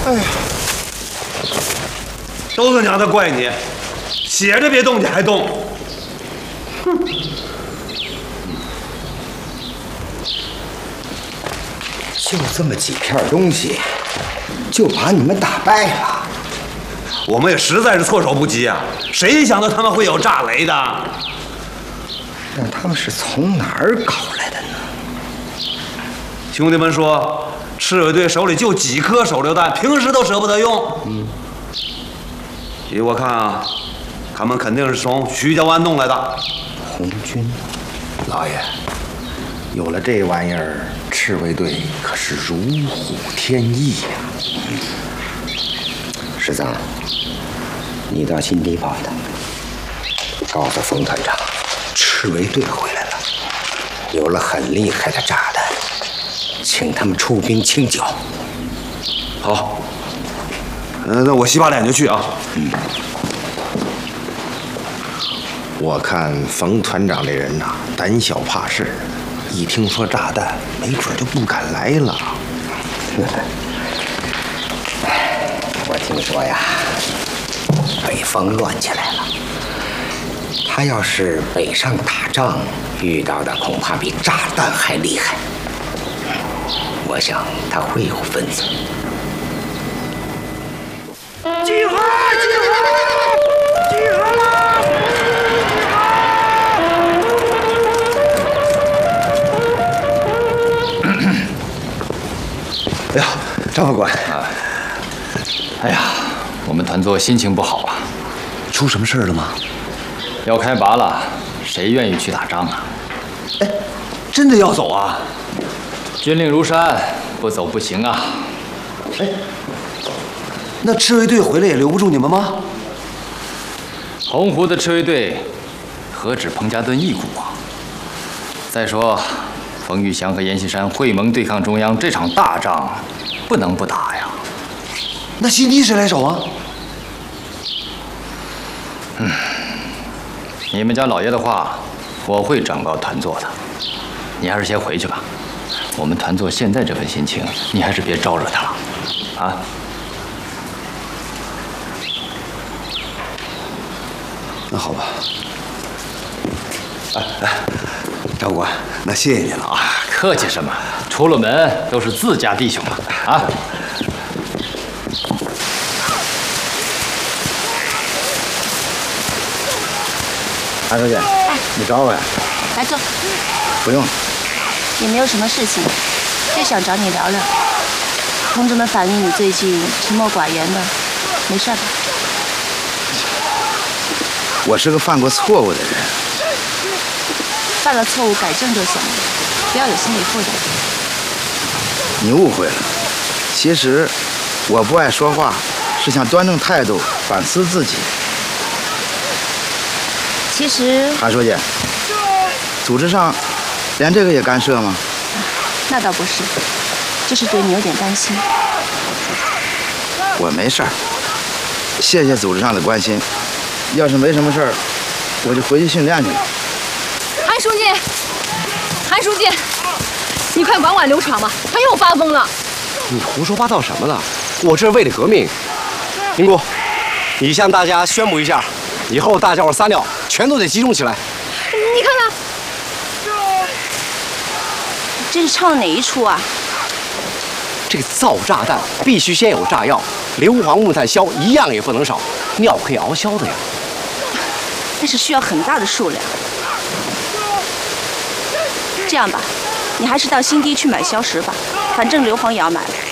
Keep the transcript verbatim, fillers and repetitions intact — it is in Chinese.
哎呀，都他娘的怪你，写着别动你还动，哼！ 就这么几片东西，就把你们打败了。 我们也实在是措手不及啊！谁想到他们会有炸雷的？ 那他们是从哪儿搞来的呢？ 兄弟们说，赤卫队手里就几颗手榴弹，平时都舍不得用。嗯。依我看啊，他们肯定是从徐家湾弄来的。 红军，老爷，有了这玩意儿，赤卫队可是如虎添翼呀！嗯。十三，你到新地报的，告诉冯团长，赤卫队回来了，有了很厉害的炸弹，请他们出兵清剿。 好，呃，那我洗把脸就去啊。 嗯。我看冯团长这人呐，胆小怕事，一听说炸弹，没准就不敢来了。我听说呀，北方乱起来了。他要是北上打仗，遇到的恐怕比炸弹还厉害。我想他会有分寸。集合！集合！集合了！ 哎呀，张副官啊！哎呀，我们团座心情不好啊。 出什么事了吗？ 要开拔了，谁愿意去打仗啊？ 哎，真的要走啊？ 军令如山，不走不行啊！ 哎，那赤卫队回来也留不住你们吗？ 洪湖的赤卫队何止彭家墩一股啊！再说，冯玉祥和阎锡山会盟对抗中央这场大仗，不能不打呀。 那新地谁来守啊？ 嗯，你们家老爷的话，我会转告团座的。你还是先回去吧。我们团座现在这份心情，你还是别招惹他了，啊。 那好吧。哎哎，张副官，那谢谢你了啊！ 客气什么？出了门都是自家弟兄嘛，啊！ 韩书记，你找我呀？ 来坐。 不用了。 也没有什么事情，就想找你聊聊。同志们反映你最近沉默寡言的，没事吧？ 我是个犯过错误的人。 犯了错误改正就行了，不要有心理负担。 你误会了，其实我不爱说话，是想端正态度，反思自己。 其实， 韩书记，组织上连这个也干涉吗？ 那倒不是，就是对你有点担心。 我没事儿，谢谢组织上的关心。要是没什么事儿，我就回去训练去了。 韩书记，韩书记，你快管管刘闯吧，他又发疯了。 你胡说八道什么了？我这是为了革命。民国，你向大家宣布一下，以后大家伙撒尿全都得集中起来。 你看看， 这是唱的哪一出啊？ 这个造炸弹必须先有炸药，硫磺、木炭、硝一样也不能少，尿可以熬消的呀。 但是需要很大的数量。这样吧，你还是到新地去买硝石吧，反正硫磺也要买了。